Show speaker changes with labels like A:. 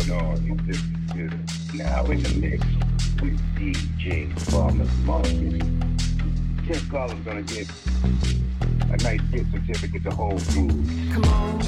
A: on. This is now in the mix with DJ Farmer's Market. Tim Collins gonna get a nice gift certificate to Whole Foods.
B: Come on.